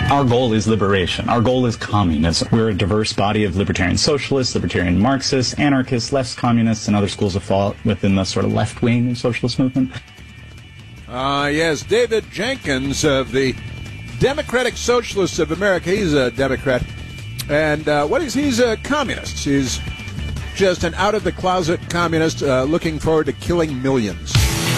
Our goal is liberation. Our goal is communism. We're a diverse body of libertarian socialists, libertarian Marxists, anarchists, left communists, and other schools of thought within the sort of left-wing socialist movement. Yes, David Jenkins of the Democratic Socialists of America. He's a Democrat. And he's a communist. He's just an out-of-the-closet communist looking forward to killing millions,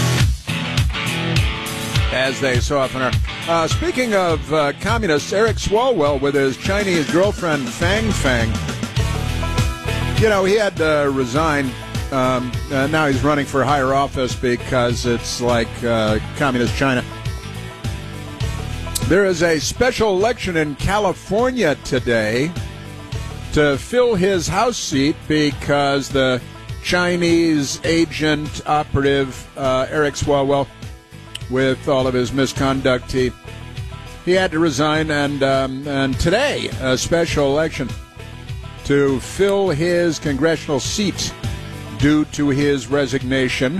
as they so often are. Speaking of communists, Eric Swalwell with his Chinese girlfriend Fang Fang. You know, he had to resign. Now he's running for higher office because it's like communist China. There is a special election in California today to fill his House seat because the Chinese agent operative Eric Swalwell, with all of his misconduct, he had to resign, and today a special election to fill his congressional seat due to his resignation.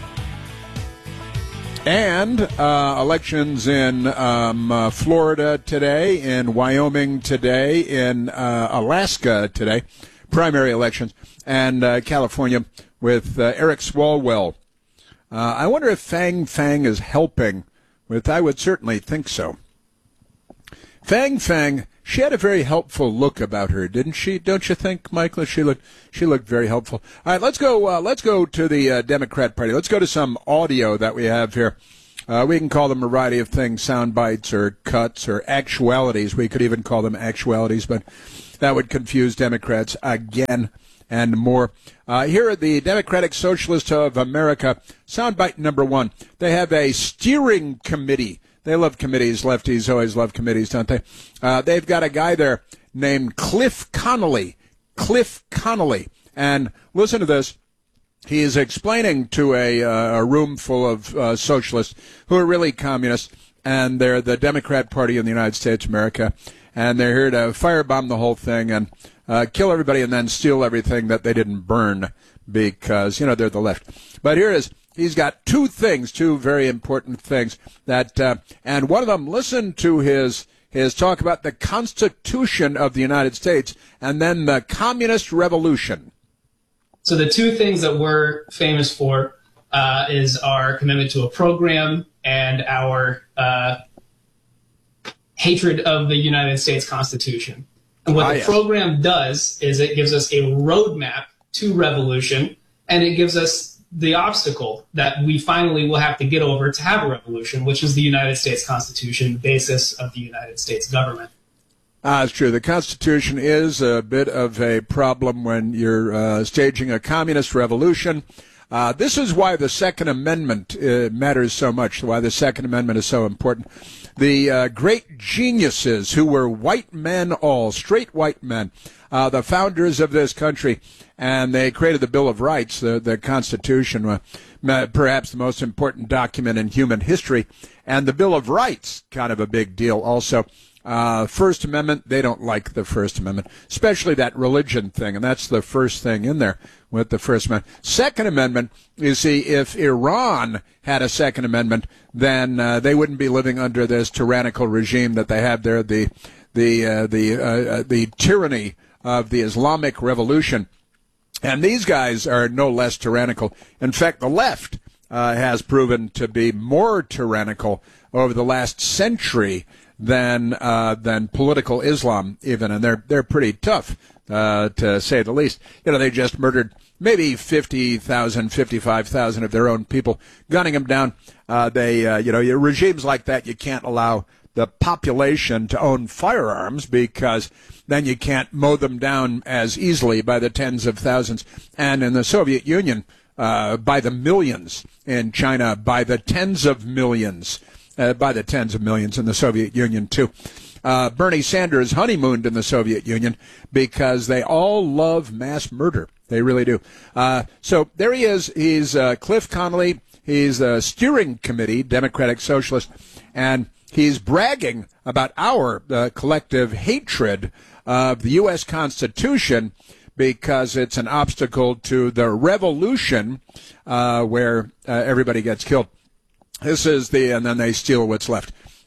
And elections in Florida today, in Wyoming today, in Alaska today, primary elections, and California with Eric Swalwell. I wonder if Fang Fang is helping with, I would certainly think so. Fang Fang, she had a very helpful look about her, didn't she? Don't you think, Michael? She looked very helpful. All right, let's go to the Democrat Party. Let's go to some audio that we have here. We can call them a variety of things, sound bites or cuts or actualities. We could even call them actualities, but that would confuse Democrats again and more. Here at the Democratic Socialists of America, soundbite number 1. They have a steering committee. They love committees. Lefties always love committees, don't they? They've got a guy there named Cliff Connolly. Cliff Connolly. And listen to this. He is explaining to a room full of socialists who are really communists, and they're the Democrat Party in the United States of America, and they're here to firebomb the whole thing and kill everybody and then steal everything that they didn't burn because, you know, they're the left. But here it is. He's got two very important things that, and one of them, listen to his talk about the Constitution of the United States and then the Communist Revolution. So the two things that we're famous for is our commitment to a program and our hatred of the United States Constitution. And what the program does is it gives us a roadmap to revolution, and it gives us the obstacle that we finally will have to get over to have a revolution, which is the United States Constitution, the basis of the United States government. It's true. The Constitution is a bit of a problem when you're staging a communist revolution. This is why the Second Amendment matters so much, why the Second Amendment is so important. The great geniuses who were white men all, straight white men, the founders of this country, and they created the Bill of Rights, the Constitution, perhaps the most important document in human history, and the Bill of Rights, kind of a big deal also. First Amendment, they don't like the First Amendment, especially that religion thing, and that's the first thing in there with the First Amendment. Second Amendment, you see, if Iran had a Second Amendment, then they wouldn't be living under this tyrannical regime that they have there, the tyranny of the Islamic Revolution. And these guys are no less tyrannical. In fact, the left has proven to be more tyrannical over the last century than political Islam even, and they're pretty tough to say the least. You know, they just murdered maybe 50,000, 55,000 of their own people, gunning them down. Regimes like that, you can't allow the population to own firearms because then you can't mow them down as easily by the tens of thousands. And in the Soviet Union, by the millions. In China, by the tens of millions. By the tens of millions in the Soviet Union, too. Bernie Sanders honeymooned in the Soviet Union because they all love mass murder. They really do. So there he is. He's Cliff Connolly. He's the steering committee, Democratic Socialist, and he's bragging about our collective hatred of the U.S. Constitution because it's an obstacle to the revolution where everybody gets killed. This is and then they steal what's left.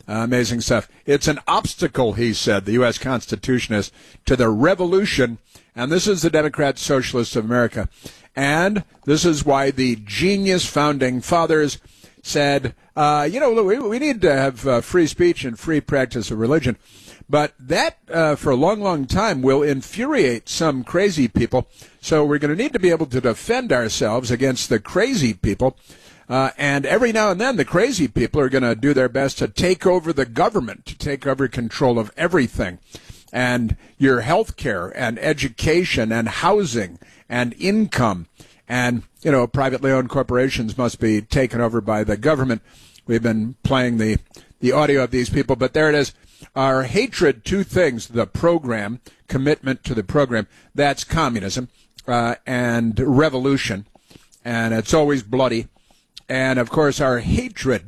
Amazing stuff. It's an obstacle, he said, the U.S. Constitution is, to the revolution. And this is the Democrat Socialists of America. And this is why the genius founding fathers said, we need to have free speech and free practice of religion. But that, for a long, long time, will infuriate some crazy people. So we're going to need to be able to defend ourselves against the crazy people. And every now and then, the crazy people are going to do their best to take over the government, to take over control of everything. And your health care and education and housing and income. And, privately owned corporations must be taken over by the government. We've been playing the audio of these people, but there it is. Our hatred to things, the program, commitment to the program, that's communism and revolution. And it's always bloody. And, of course, our hatred,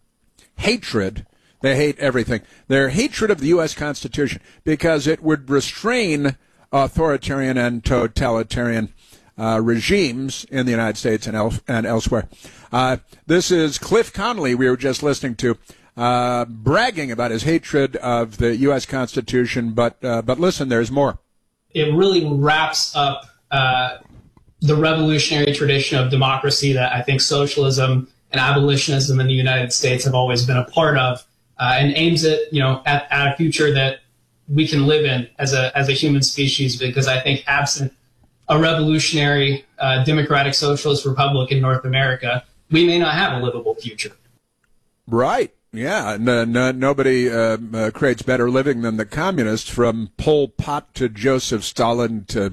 they hate everything. Their hatred of the U.S. Constitution, because it would restrain authoritarian and totalitarian regimes in the United States and elsewhere. This is Cliff Connolly we were just listening to, bragging about his hatred of the U.S. Constitution. But listen, there's more. It really wraps up the revolutionary tradition of democracy that I think socialism and abolitionism in the United States have always been a part of, and aims at a future that we can live in as a human species. Because I think absent a revolutionary democratic socialist republic in North America, we may not have a livable future. Right. Yeah. Nobody creates better living than the communists, from Pol Pot to Joseph Stalin to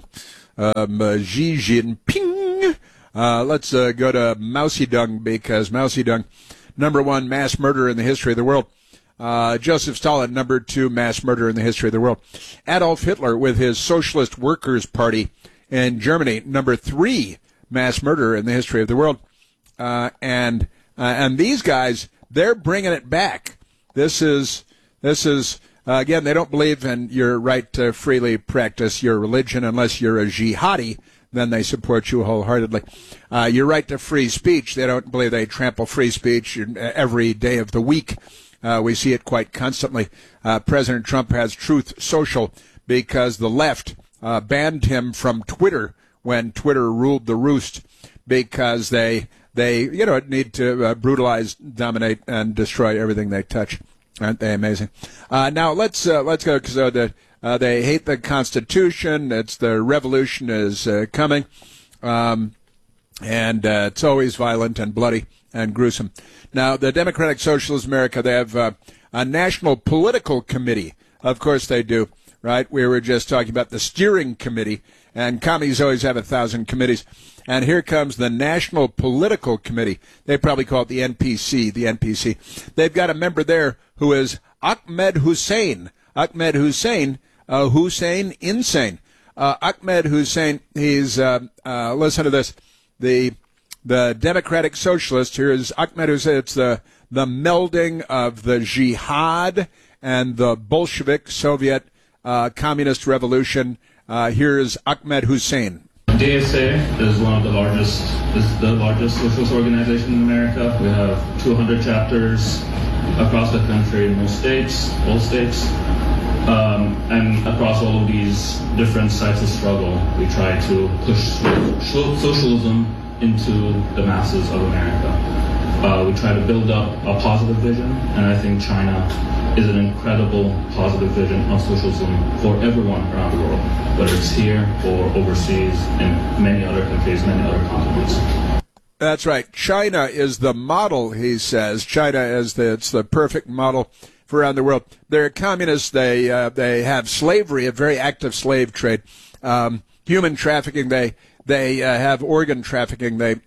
Xi Jinping. Let's go to Mao Zedong, because Mao Zedong, number one mass murderer in the history of the world. Joseph Stalin, number two mass murderer in the history of the world. Adolf Hitler, with his Socialist Workers' Party in Germany, number three mass murderer in the history of the world. And these guys, they're bringing it back. This is again, they don't believe in your right to freely practice your religion unless you're a jihadi. Then they support you wholeheartedly. Your right to free speech, they don't believe. They trample free speech every day of the week. We see it quite constantly. President Trump has Truth Social because the left banned him from Twitter when Twitter ruled the roost, because they need to brutalize, dominate, and destroy everything they touch. Aren't they amazing? Now let's go, because they hate the Constitution. The revolution is coming, and it's always violent and bloody and gruesome. Now, the Democratic Socialists of America, they have a national political committee. Of course they do, right? We were just talking about the steering committee, and commies always have 1,000 committees. And here comes the National Political Committee. They probably call it the NPC, They've got a member there who is Ahmed Hussein. Ahmed Hussein, insane. Ahmed Hussein, he's, listen to this, the Democratic Socialist, here is Ahmed Hussein. It's the melding of the jihad and the Bolshevik Soviet communist revolution. Here's Ahmed Hussein. DSA is the largest socialist organization in America. We have 200 chapters across the country in most states, all states. And across all of these different sites of struggle, we try to push socialism into the masses of America. We try to build up a positive vision, and I think China is an incredible positive vision of socialism for everyone around the world, whether it's here or overseas in many other countries, many other continents. That's right. China is the model, he says. China is it's the perfect model for around the world. They're communists. They have slavery, a very active slave trade, human trafficking. They have organ trafficking. The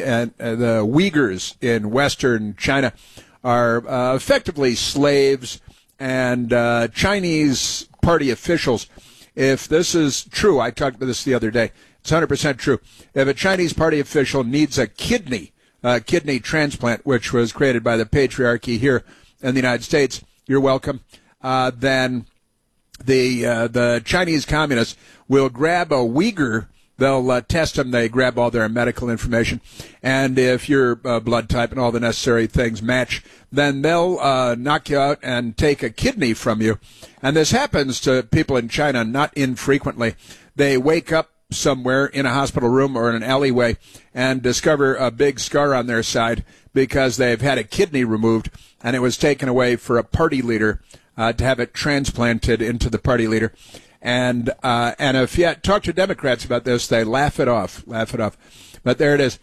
Uyghurs in Western China are effectively slaves, and Chinese party officials. If this is true, I talked about this the other day. It's 100% true. If a Chinese party official needs a kidney transplant, which was created by the patriarchy here in the United States, you're welcome. Then the Chinese communists will grab a Uyghur They'll test them. They grab all their medical information. And if your blood type and all the necessary things match, then they'll knock you out and take a kidney from you. And this happens to people in China not infrequently. They wake up somewhere in a hospital room or in an alleyway and discover a big scar on their side because they've had a kidney removed and it was taken away for a party leader to have it transplanted into the party leader. And if you talk to Democrats about this, they laugh it off. But there it is.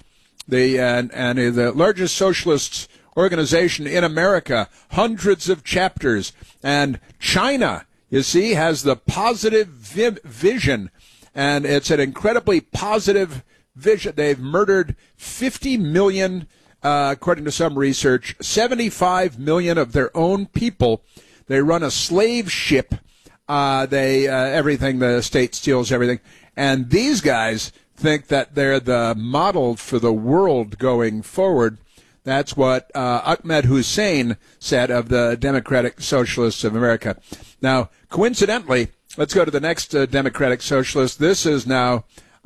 The largest socialist organization in America, hundreds of chapters. And China, you see, has the positive vision. And it's an incredibly positive vision. They've murdered 50 million, according to some research, 75 million of their own people. They run a slave ship. Everything, the state steals everything. And these guys think that they're the model for the world going forward. That's what Ahmed Hussein said of the Democratic Socialists of America. Now, coincidentally, let's go to the next Democratic Socialist. This is now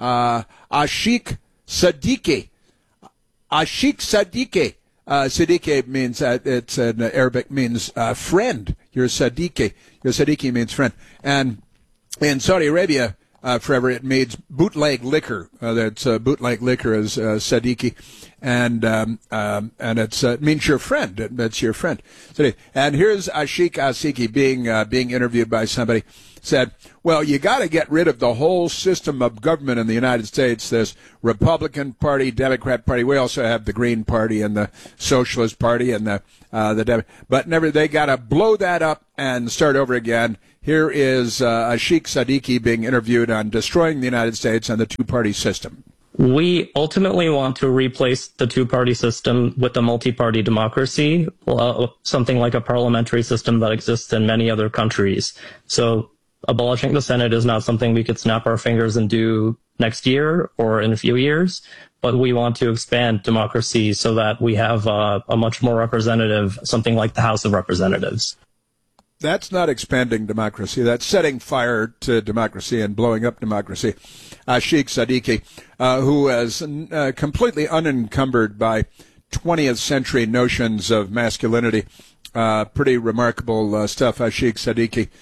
Ashik Siddiqui. Ashik Siddiqui. Siddiqui means, it's in Arabic, means friend. You're Siddiqui. Your Siddiqui means friend. And in Saudi Arabia, forever, it means bootleg liquor. That's bootleg liquor is Siddiqui. And it means your friend. That's your friend. And here's Ashik Siddiqui being interviewed by somebody. Said, well, you got to get rid of the whole system of government in the United States. This Republican Party, Democrat Party. We also have the Green Party and the Socialist Party and but they got to blow that up and start over again. Here is Ashik Siddiqui being interviewed on destroying the United States and the two-party system. We ultimately want to replace the two-party system with a multi-party democracy, something like a parliamentary system that exists in many other countries. So abolishing the Senate is not something we could snap our fingers and do next year or in a few years, but we want to expand democracy so that we have a much more representative, something like the House of Representatives. That's not expanding democracy. That's setting fire to democracy and blowing up democracy. Ashik Siddiqui, who is completely unencumbered by 20th century notions of masculinity. Pretty remarkable stuff. Ashik Siddiqui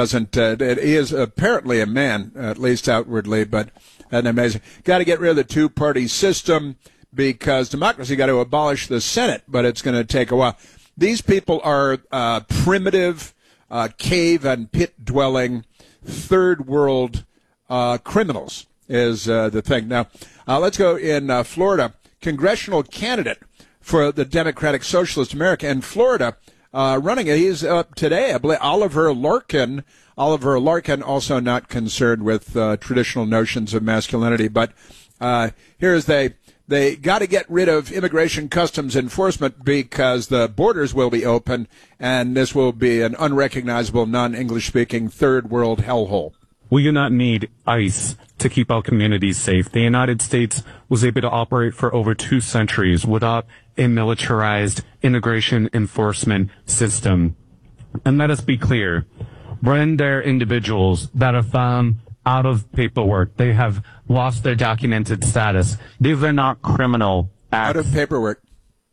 he is apparently a man, at least outwardly, but amazing. Got to get rid of the two-party system because democracy got to abolish the Senate, but it's going to take a while. These people are primitive, cave and pit-dwelling, third world criminals is the thing. Now, let's go in Florida. Congressional candidate for the Democratic Socialist America in Florida running it. He's up today, I believe, Oliver Larkin. Oliver Larkin, also not concerned with traditional notions of masculinity, but here's they got to get rid of immigration customs enforcement because the borders will be open, and this will be an unrecognizable, non-English speaking third world hellhole. We do not need ICE to keep our communities safe. The United States was able to operate for over 2 centuries without a militarized immigration enforcement system. And let us be clear, when there are individuals that are found out of paperwork, they have lost their documented status. These are not criminal acts. Out of paperwork.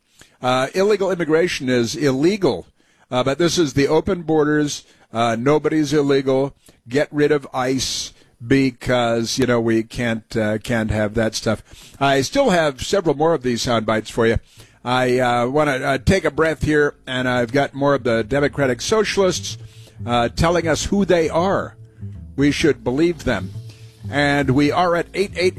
Illegal immigration is illegal, but this is the open borders. Nobody's illegal. Get rid of ICE because, we can't have that stuff. I still have several more of these sound bites for you. I want to take a breath here, and I've got more of the Democratic Socialists telling us who they are. We should believe them. And we are at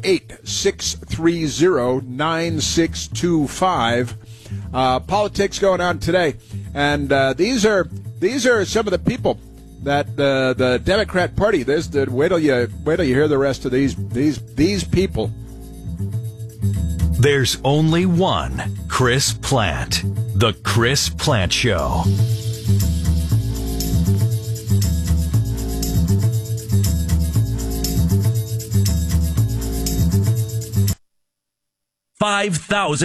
888-630-9625. Politics going on today. And these are some of the people that the Democrat Party, wait till you hear the rest of these people. There's only one Chris Plante. The Chris Plante Show.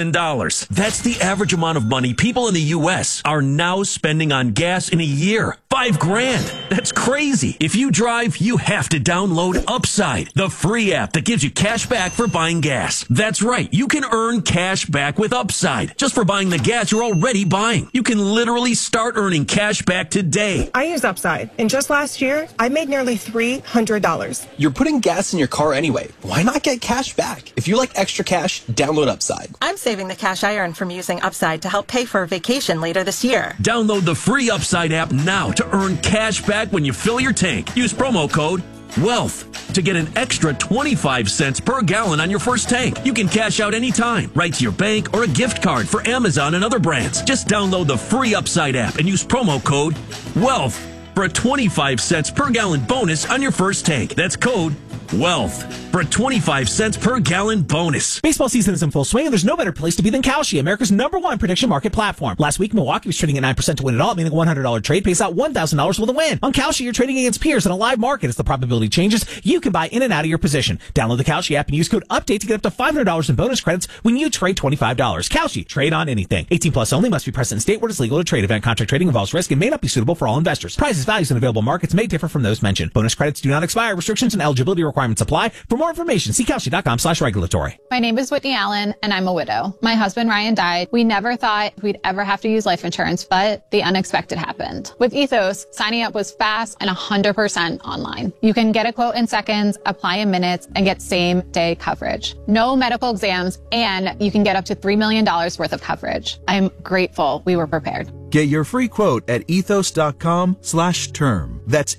$5,000. That's the average amount of money people in the U.S. are now spending on gas in a year. $5,000. That's crazy. If you drive, you have to download Upside, the free app that gives you cash back for buying gas. That's right. You can earn cash back with Upside just for buying the gas you're already buying. You can literally start earning cash back today. I use Upside, and just last year, I made nearly $300. You're putting gas in your car anyway. Why not get cash back? If you like extra cash, download Upside. I'm saving the cash I earn from using Upside to help pay for a vacation later this year. Download the free Upside app now to earn cash back when you fill your tank. Use promo code WEALTH to get an extra 25 cents per gallon on your first tank. You can cash out anytime, right to your bank or a gift card for Amazon and other brands. Just download the free Upside app and use promo code WEALTH for a 25 cents per gallon bonus on your first tank. That's code WEALTH for a 25 cents per gallon bonus. Baseball season is in full swing, and there's no better place to be than Kalshi, America's #1 prediction market platform. Last week, Milwaukee was trading at 9% to win it all, meaning a $100 trade pays out $1,000 with a win. On Kalshi, you're trading against peers in a live market. As the probability changes, you can buy in and out of your position. Download the Kalshi app and use code UPDATE to get up to $500 in bonus credits when you trade $25. Kalshi, trade on anything. 18 plus only, must be present in state where it's legal to trade. Event contract trading involves risk and may not be suitable for all investors. Prices, values, and available markets may differ from those mentioned. Bonus credits do not expire. Restrictions and eligibility requirements apply. For more information, see Kalshi.com/regulatory. My name is Whitney Allen, and I'm a widow. My husband, Ryan, died. We never thought we'd ever have to use life insurance, but the unexpected happened. With Ethos, signing up was fast and 100% online. You can get a quote in seconds, apply in minutes, and get same-day coverage. No medical exams, and you can get up to $3 million worth of coverage. I'm grateful we were prepared. Get your free quote at ethos.com/term. That's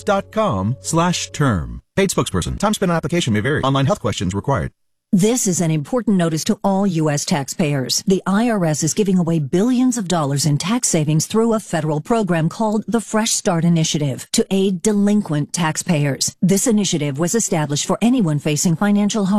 ethos.com/term. Paid spokesperson. Time spent on application may vary. Online health questions required. This is an important notice to all U.S. taxpayers. The IRS is giving away billions of dollars in tax savings through a federal program called the Fresh Start Initiative to aid delinquent taxpayers. This initiative was established for anyone facing financial harm